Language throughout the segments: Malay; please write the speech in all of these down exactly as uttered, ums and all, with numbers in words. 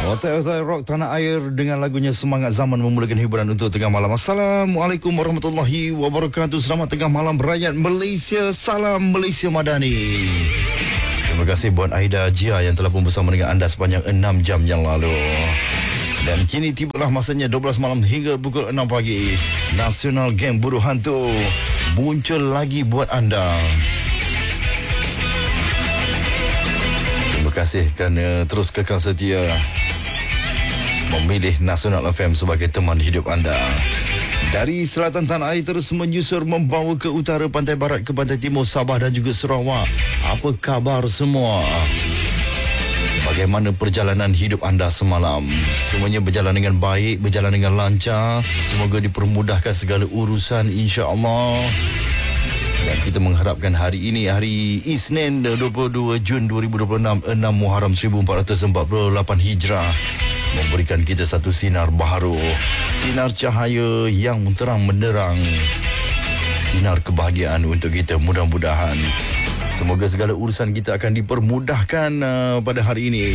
Otak-otak rock tanah air dengan lagunya Semangat Zaman memulakan hiburan untuk tengah malam. Assalamualaikum warahmatullahi wabarakatuh. Selamat tengah malam rakyat Malaysia. Salam Malaysia Madani. Terima kasih buat Aida Jia yang telah pun bersama dengan anda sepanjang enam jam yang lalu. Dan kini tibalah masanya dua belas malam hingga pukul enam pagi. Nasional Game Buruh Hantu muncul lagi buat anda. Terima kasih kerana terus kekal setia memilih Nasional F M sebagai teman hidup anda. Dari selatan tanah air terus menyusur membawa ke utara, pantai barat ke pantai timur, Sabah dan juga Sarawak. Apa khabar semua? Bagaimana perjalanan hidup anda semalam? Semuanya berjalan dengan baik, berjalan dengan lancar. Semoga dipermudahkan segala urusan, insya-Allah. Dan kita mengharapkan hari ini, hari Isnin dua puluh dua Jun dua ribu dua puluh enam, enam Muharram seribu empat ratus empat puluh lapan Hijrah, memberikan kita satu sinar baharu, sinar cahaya yang terang menderang, sinar kebahagiaan untuk kita. Mudah-mudahan semoga segala urusan kita akan dipermudahkan uh, pada hari ini.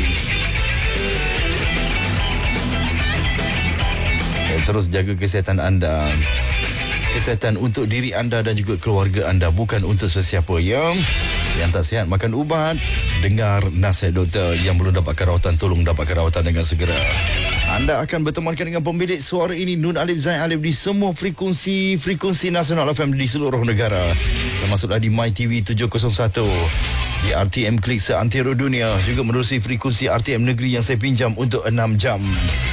Dan terus jaga kesihatan anda. Kesihatan untuk diri anda dan juga keluarga anda, bukan untuk sesiapa. Yang yang tak sihat makan ubat. Dengar nasihat doktor. Yang belum dapatkan rawatan, tolong dapatkan rawatan dengan segera. Anda akan bertemankan dengan pemilik suara ini, Nun Alif Zain Alif, di semua frekuensi frekuensi Nasional F M di seluruh negara, termasuklah di MyTV tujuh kosong satu, di R T M Klik seantero dunia, juga menerusi frekuensi R T M Negeri yang saya pinjam untuk enam jam.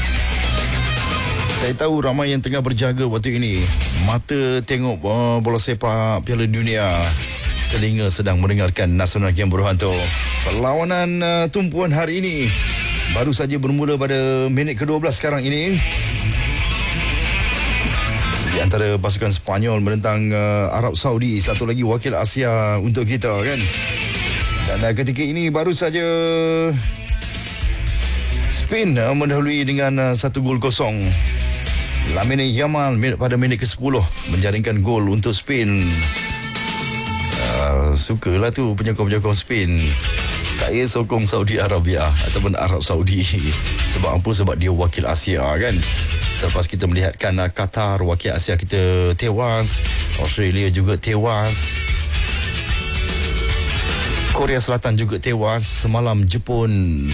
Saya tahu ramai yang tengah berjaga waktu ini. Mata tengok uh, bola sepak Piala Dunia, telinga sedang mendengarkan Nasional Game Buruh Hantu. Perlawanan uh, tumpuan hari ini baru saja bermula pada minit ke dua belas sekarang ini, di antara pasukan Sepanyol menentang uh, Arab Saudi. Satu lagi wakil Asia untuk kita, kan. Dan uh, ketika ini baru saja Spain uh, mendahului dengan uh, satu gol kosong. Lamine Yamal pada minit ke sepuluh menjaringkan gol untuk Spain. Uh, sukalah tu penyokong-penyokong Spain. Saya sokong Saudi Arabia ataupun Arab Saudi. Sebab apa? Sebab dia wakil Asia, kan. Selepas kita melihatkan uh, Qatar, wakil Asia kita tewas, Australia juga tewas, Korea Selatan juga tewas. Semalam Jepun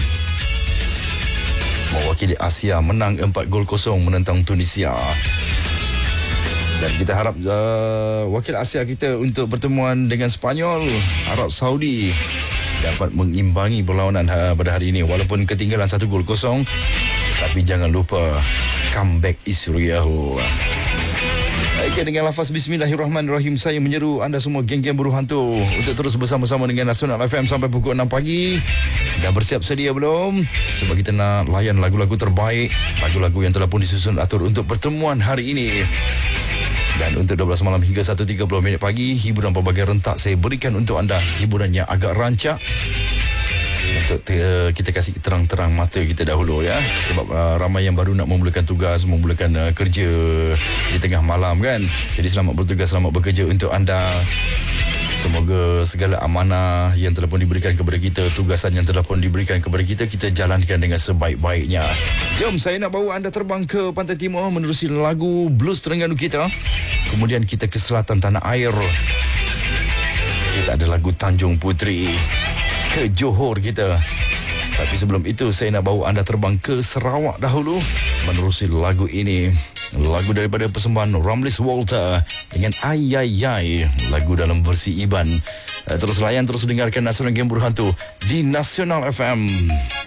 mewakili Asia menang empat gol kosong menentang Tunisia. Dan kita harap uh, wakil Asia kita untuk pertemuan dengan Sepanyol, Arab Saudi, dapat mengimbangi perlawanan uh, pada hari ini. Walaupun ketinggalan satu gol kosong, tapi jangan lupa comeback is real. Okay, dengan lafaz Bismillahirrahmanirrahim, saya menyeru anda semua geng-geng buruh hantu untuk terus bersama-sama dengan Nasional F M sampai pukul enam pagi. Dah bersiap sedia belum? Sebab kita nak layan lagu-lagu terbaik, lagu-lagu yang telah pun disusun atur untuk pertemuan hari ini. Dan untuk dua belas malam hingga satu tiga puluh minit pagi, hiburan berbagai rentak saya berikan untuk anda. Hiburan yang agak rancak untuk uh, kita kasih terang-terang mata kita dahulu, ya. Sebab uh, ramai yang baru nak memulakan tugas, memulakan uh, kerja di tengah malam, kan. Jadi selamat bertugas, selamat bekerja untuk anda. Semoga segala amanah yang telah pun diberikan kepada kita, tugasan yang telah pun diberikan kepada kita, kita jalankan dengan sebaik-baiknya. Jom, saya nak bawa anda terbang ke Pantai Timur menerusi lagu blues Terengganu kita. Kemudian kita ke selatan tanah air. Kita ada lagu Tanjung Puteri, ke Johor kita. Tapi sebelum itu, saya nak bawa anda terbang ke Sarawak dahulu menerusi lagu ini. Lagu daripada persembahan Ramlis Walter dengan Ay Ay Ay, lagu dalam versi Iban. Terus layan, terus dengarkan Nasional Game Buruh Hantu di Nasional F M.